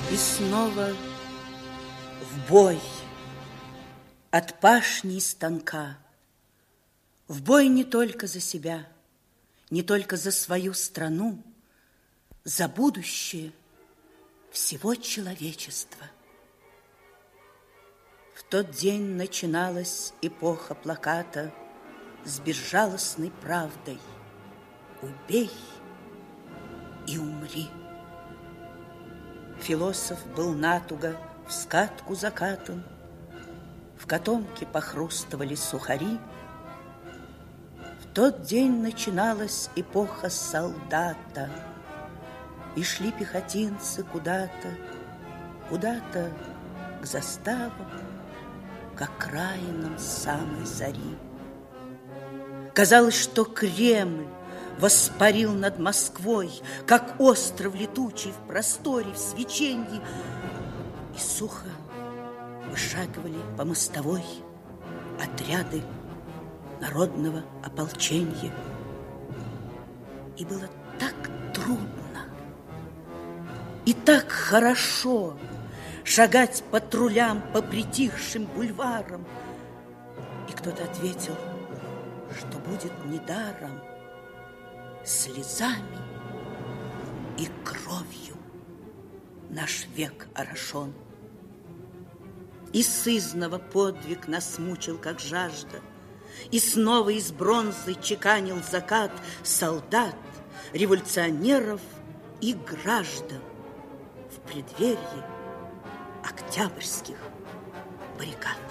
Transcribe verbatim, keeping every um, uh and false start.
И снова в бой от пашни и станка, в бой не только за себя, не только за свою страну, за будущее всего человечества. В тот день начиналась эпоха плаката с безжалостной правдой: «Убей и умри». Философ был натуго в скатку закатан, в котомке похрустывали сухари. В тот день начиналась эпоха солдата, и шли пехотинцы куда-то, куда-то к заставам, к окраинам самой зари. Казалось, что Кремль воспарил над Москвой, как остров летучий в просторе, в свеченье, и сухо вышагивали по мостовой отряды народного ополчения. И было так трудно и так хорошо шагать патрулям по притихшим бульварам. И кто-то ответил, что будет недаром, слезами и кровью наш век орошен. И сызнова подвиг нас мучил, как жажда, и снова из бронзы чеканил закат солдат, революционеров и граждан в преддверии октябрьских баррикад.